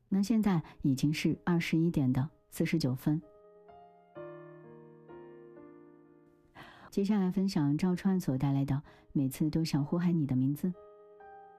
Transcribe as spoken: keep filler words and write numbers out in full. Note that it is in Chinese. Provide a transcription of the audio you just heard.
那现在已经是二十一点的四十九分。接下来分享赵川所带来的《每次都想呼喊你的名字》。